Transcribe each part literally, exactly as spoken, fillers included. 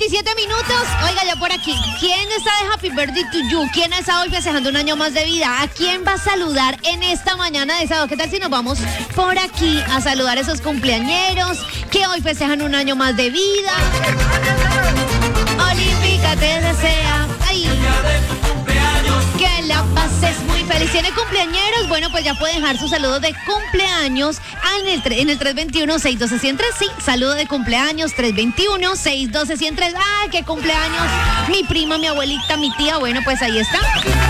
veintisiete minutos. Oiga, ya por aquí. ¿Quién está de Happy Birthday to you? ¿Quién está hoy festejando un año más de vida? ¿A quién va a saludar en esta mañana de sábado? ¿Qué tal si nos vamos por aquí a saludar a esos cumpleañeros que hoy festejan un año más de vida? Olímpica te desea. Ay. Que la pases muy feliz. ¿Tiene cumpleañeros? Bueno, pues ya puede dejar sus saludos de cumpleaños en el, en el tres veintiuno, seis doce, ciento tres. Sí, saludo de cumpleaños, tres veintiuno, seis doce, ciento tres. ¡Ah, qué cumpleaños! Mi prima, mi abuelita, mi tía. Bueno, pues ahí está.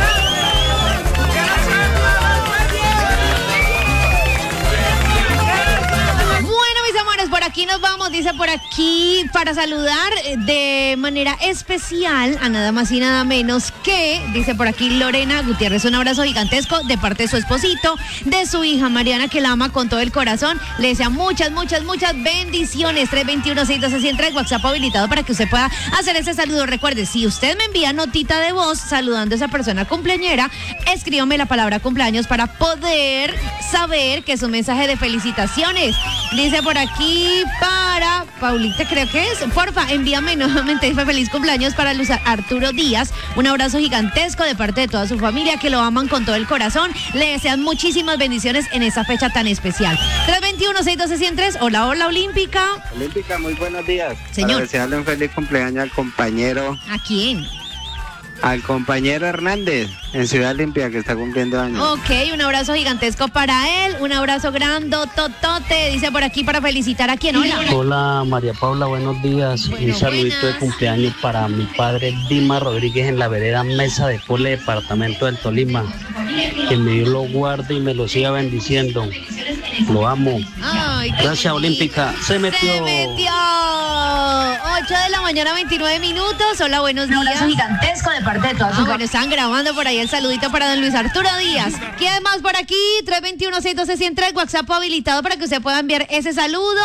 Por aquí nos vamos, dice por aquí, para saludar de manera especial a nada más y nada menos que, dice por aquí Lorena Gutiérrez, un abrazo gigantesco de parte de su esposito, de su hija Mariana, que la ama con todo el corazón. Le desea muchas, muchas, muchas bendiciones. tres veintiuno, seis doce, ciento tres, WhatsApp habilitado para que usted pueda hacer ese saludo. Recuerde, si usted me envía notita de voz saludando a esa persona cumpleañera, escríbame la palabra cumpleaños para poder saber que es un mensaje de felicitaciones. Dice por aquí para Paulita, creo que es, porfa, envíame nuevamente feliz cumpleaños para Luz Arturo Díaz. Un abrazo gigantesco de parte de toda su familia, que lo aman con todo el corazón. Le desean muchísimas bendiciones en esta fecha tan especial. tres veintiuno, seis doce, ciento tres. Hola, hola, Olímpica. Olímpica, muy buenos días. Señor. Para desearle un feliz cumpleaños al compañero. ¿A quién? Al compañero Hernández, en Ciudad Limpia, que está cumpliendo años. Ok, un abrazo gigantesco para él, un abrazo grandototote, dice por aquí para felicitar a quien. Hola. Hola, María Paula, buenos días. Bueno, un saludito buenas. de cumpleaños para mi padre Dima Rodríguez en la vereda Mesa de Cole, departamento del Tolima. Que me Dios lo guarde y me lo siga bendiciendo. Lo amo. Ay, qué Gracias, bonito. Olímpica. Se metió. Se metió. ocho de la mañana, veintinueve minutos. Hola, buenos días. Un abrazo gigantesco de parte de todas. Ah, bueno, están grabando por ahí el saludito para don Luis Arturo Díaz. ¿Quién más por aquí? tres veintiuno, seis doce, ciento tres, WhatsApp habilitado para que usted pueda enviar ese saludo.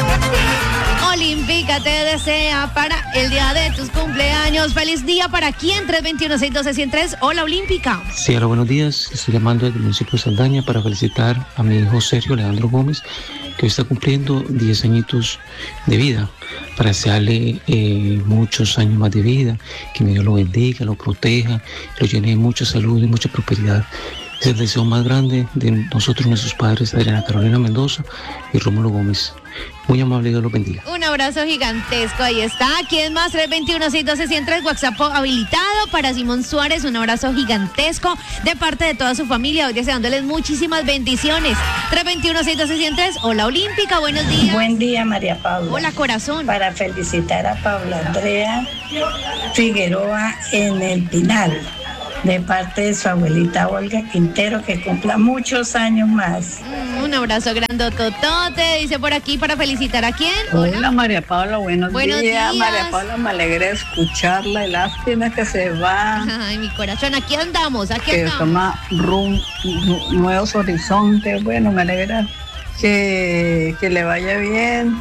Olímpica te desea para el día de tus cumpleaños. Feliz día para quién. tres veintiuno, seis doce, ciento tres. Hola, Olímpica. Sí, hola, buenos días. Estoy llamando desde el municipio de Saldaña para felicitar a mi hijo Sergio Leandro Gómez, que hoy está cumpliendo diez añitos de vida, para desearle eh, muchos años más de vida, que mi Dios lo bendiga, lo proteja, lo llene de mucha salud y mucha prosperidad. Es el deseo más grande de nosotros, nuestros padres, Adriana Carolina Mendoza y Rómulo Gómez. Muy amable, Dios los bendiga. Un abrazo gigantesco, ahí está. ¿Quién más? tres veintiuno, seis doce, ciento tres, WhatsApp habilitado para Simón Suárez. Un abrazo gigantesco de parte de toda su familia, hoy deseándoles muchísimas bendiciones. tres veintiuno, seis doce, ciento tres. Hola, Olímpica, buenos días. Buen día, María Paula. Hola, corazón. Para felicitar a Paula Andrea Figueroa en el Pinal, de parte de su abuelita Olga Quintero, que cumpla muchos años más. Mm, un abrazo grandototote, dice por aquí para felicitar a quién. Hola, María Paula, buenos, Buenos días. días. María Paula, me alegra escucharla y lástima que se va, Ay, mi corazón, aquí andamos, aquí que andamos. toma rum, nu- nuevos horizontes. Bueno, me alegra que, que le vaya bien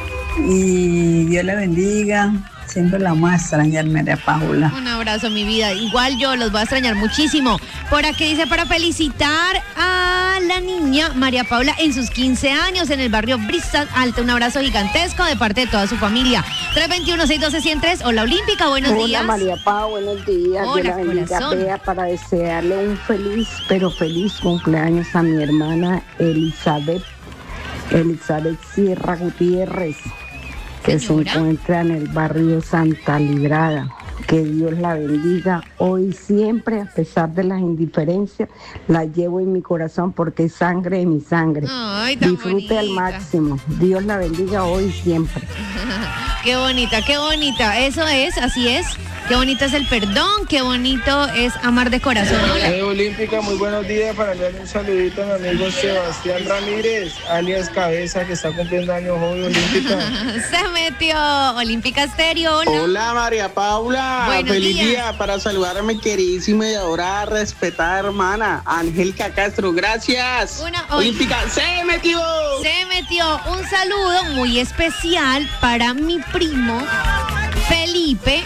y Dios le bendiga. Siempre la vamos a extrañar, María Paula. Un abrazo, mi vida. Igual yo los voy a extrañar muchísimo. Por aquí dice para felicitar a la niña María Paula en sus quince años en el barrio Bristol Alto. Un abrazo gigantesco de parte de toda su familia. tres veintiuno, seis doce, ciento tres. Hola, Olímpica, buenos Hola, días. María Pau, buenos días. Hola, Dios la bendiga, corazón. Bea, para desearle un feliz, pero feliz cumpleaños a mi hermana Elizabeth, Elizabeth Sierra Gutiérrez, que Señora. se encuentra en el barrio Santa Librada. Que Dios la bendiga hoy y siempre, a pesar de las indiferencias, la llevo en mi corazón porque es sangre de mi sangre. Ay, tan Disfrute al bonita. máximo. Dios la bendiga hoy y siempre. Qué bonita, qué bonita. Eso es, así es. Qué bonito es el perdón, qué bonito es amar de corazón. Hola. Hey, Olímpica, muy buenos días. Para enviarle un saludito a mi amigo Sebastián Ramírez, alias Cabeza, que está cumpliendo años hoy, Olímpica. Se metió Olímpica Estéreo. Hola. Hola, María Paula. Buenos Feliz días. día para saludar a mi queridísima y adorada, respetada hermana, Angélica Castro. Gracias. Una- Olímpica, se metió. Se metió un saludo muy especial para mi primo Felipe,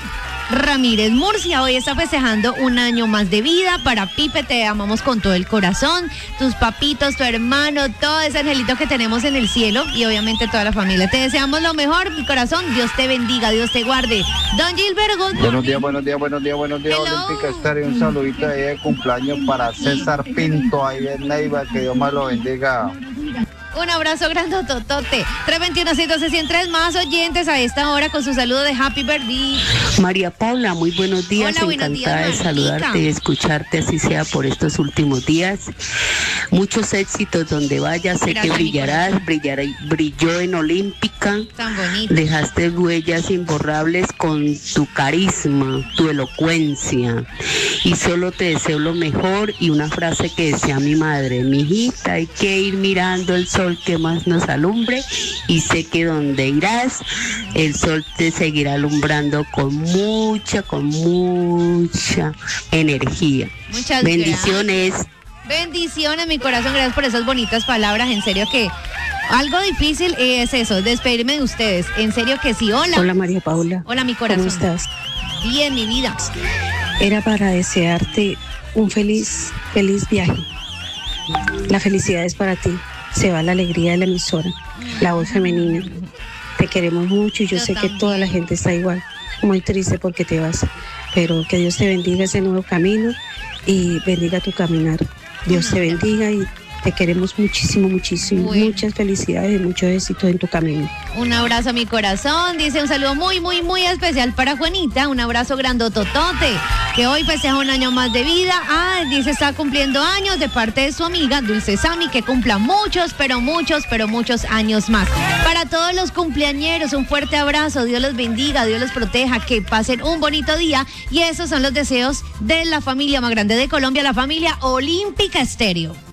Ramírez. Murcia hoy está festejando un año más de vida. Para Pipe, te amamos con todo el corazón. Tus papitos, tu hermano, todo ese angelito que tenemos en el cielo y obviamente toda la familia. Te deseamos lo mejor, mi corazón. Dios te bendiga, Dios te guarde. Don Gilberto. Buenos días, buenos días, buenos días, buenos días, Olímpica Estéreo. Un saludito ahí de cumpleaños para César Pinto, ahí en Neiva, que Dios me lo bendiga. Un abrazo grandototote. tres veintiuno, ciento sesenta y tres más oyentes a esta hora con su saludo de Happy Birthday. María Paula, muy buenos días. Hola, buenos encantada días, de saludarte Martica. y escucharte, así sea por estos últimos días. Muchos éxitos donde vayas, sé Gracias, que mi brillarás, brillará, brilló en Olímpica. Tan bonito. Dejaste huellas imborrables con tu carisma, tu elocuencia. Y solo te deseo lo mejor y una frase que decía mi madre: mi hijita, hay que ir mirando el sol que más nos alumbre y sé que donde irás, el sol te seguirá alumbrando con mucha, con mucha energía. Muchas Bendiciones. gracias. Bendiciones, mi corazón. Gracias por esas bonitas palabras. En serio que algo difícil es eso, despedirme de ustedes. En serio que sí. Hola. Hola María Paula. Hola, mi corazón. ¿Cómo estás? Bien, mi vida. Era para desearte un feliz, feliz viaje. La felicidad es para ti. Se va la alegría de la emisora, la voz femenina. Te queremos mucho y yo, Yo sé también. que toda la gente está igual, muy triste porque te vas. Pero que Dios te bendiga ese nuevo camino y bendiga tu caminar. Dios te bendiga y te queremos muchísimo, muchísimo. Bueno. Muchas felicidades y mucho éxito en tu camino. Un abrazo a mi corazón. Dice un saludo muy, muy, muy especial para Juanita. Un abrazo grandototote, que hoy festeja un año más de vida. Ah, dice está cumpliendo años de parte de su amiga Dulce Sami, que cumpla muchos, pero muchos, pero muchos años más. Para todos los cumpleañeros, un fuerte abrazo. Dios los bendiga, Dios los proteja, que pasen un bonito día. Y esos son los deseos de la familia más grande de Colombia, la familia Olímpica Estéreo.